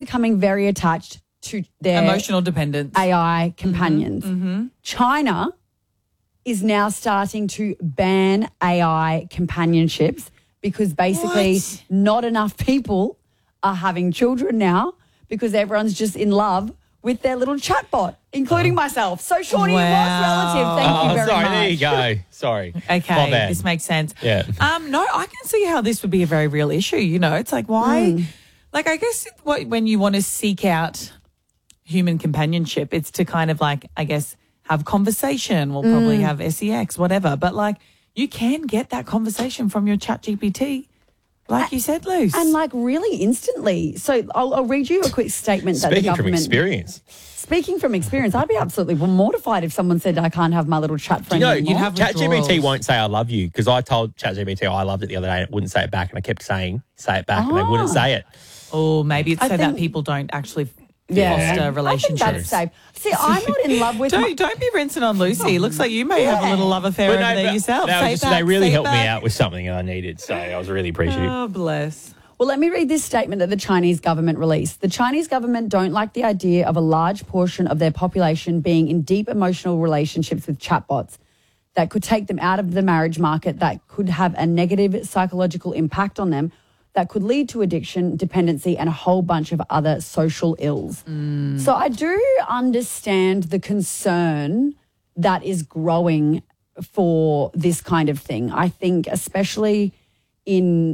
becoming very attached to their emotional dependence AI companions. China is now starting to ban AI companionships because basically not enough people are having children now because everyone's just in love with their little chatbot, including myself. So, Shawnee, it was relative. Thank you very much. Sorry, there you go. Sorry. Okay, My bad. this makes sense. Yeah. No, I can see how this would be a very real issue. You know, it's like, why? Like, I guess when you want to seek out human companionship, it's to kind of like, I guess, have conversation. We'll probably have sex, whatever. But like, you can get that conversation from your ChatGPT, like you said, Luce. And like really instantly. So I'll read you a quick statement that the Speaking government... from experience. Speaking from experience, I'd be absolutely mortified if someone said I can't have my little chat friend anymore. you'd have ChatGPT withdrawals. won't say I love you because I told ChatGPT I loved it the other day and it wouldn't say it back and I kept saying, say it back and they wouldn't say it. Or maybe it's I so that think- people don't actually Yeah. foster I think relationships. that's safe. See, I'm not in love with... Don't be rinsing on Lucy. It looks like you may have a little love affair over there yourself. They really helped me out with something I needed, so I was really appreciative. Oh, bless. Well, let me read this statement that the Chinese government released. The Chinese government don't like the idea of a large portion of their population being in deep emotional relationships with chatbots that could take them out of the marriage market, that could have a negative psychological impact on them, that could lead to addiction, dependency, and a whole bunch of other social ills. So I do understand the concern that is growing for this kind of thing. I think especially do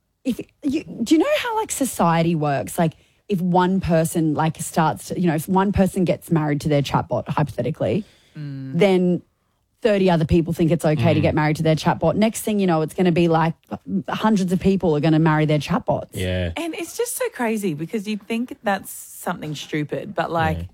you know how like society works? Like if one person like starts to, if one person gets married to their chatbot, hypothetically, then 30 other people think it's okay to get married to their chatbot. Next thing you know, it's going to be like hundreds of people are going to marry their chatbots. Yeah. And it's just so crazy because you'd think that's something stupid, but like,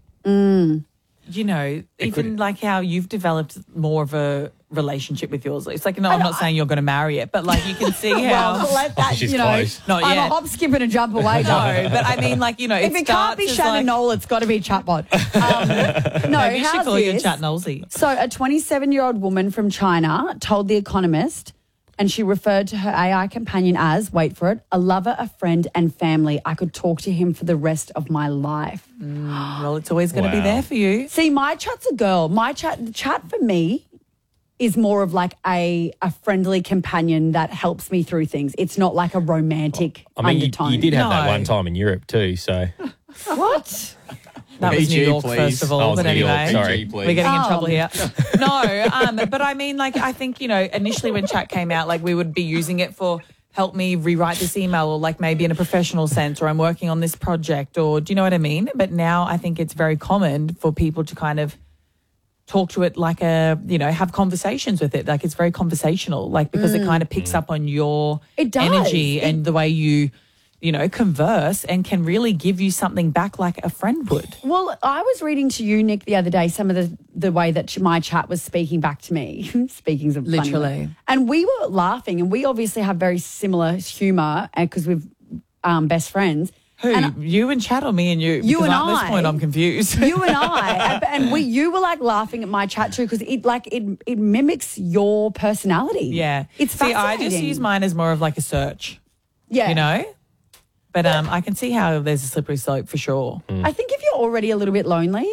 even like how you've developed more of a relationship with yours. It's like, no, I'm not saying you're going to marry it, but like you can see how... Well, let that, She's close. Not I'm yet. a hop, skip and a jump away. No, but I mean, like, if it can't be starts as Shannon like, Knoll, it's got to be chatbot. No, maybe you should how's call you this? Chat Knowlesy. So a 27-year-old woman from China told The Economist, and she referred to her AI companion as, wait for it, a lover, a friend and family. I could talk to him for the rest of my life. Well, it's always going to be Wow. there for you. See, my chat's a girl. The chat for me is more of like a friendly companion that helps me through things. It's not like a romantic I mean, undertone. you did have that No. one time in Europe too, so. What? That was New PG, York, please. first of all. Oh, But New York, anyway, sorry. PG, please. we're getting in Oh. trouble here. No, but I mean, like, I think, initially when chat came out, like, we would be using it for help me rewrite this email or like maybe in a professional sense or I'm working on this project or do you know what I mean? But now I think it's very common for people to kind of talk to it like have conversations with it. Like it's very conversational, like because it kind of picks up on your It does. energy and the way you converse and can really give you something back like a friend would. Well, I was reading to you, Nick, the other day, some of the way that my chat was speaking back to me. Speaking of funny Literally. words. And we were laughing, and we obviously have very similar humour because we're best friends. Who? And You and chat or me and you? You Because and at I. this point I'm confused. you and I, you were like laughing at my chat too because it mimics your personality. Yeah. It's See, fascinating. I just use mine as more of like a search, Yeah. But I can see how there's a slippery slope for sure. I think if you're already a little bit lonely,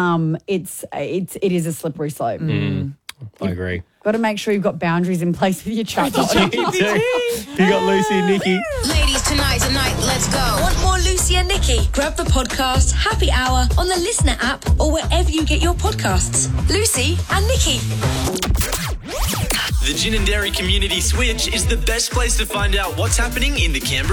it is a slippery slope. I agree. Got to make sure you've got boundaries in place with your chat. You got Lucy and Nikki. Ladies, tonight, let's go. Want more Lucy and Nikki? Grab the podcast Happy Hour on the Listener app or wherever you get your podcasts. Lucy and Nikki. The Gin and Dairy Community Switch is the best place to find out what's happening in the Canberra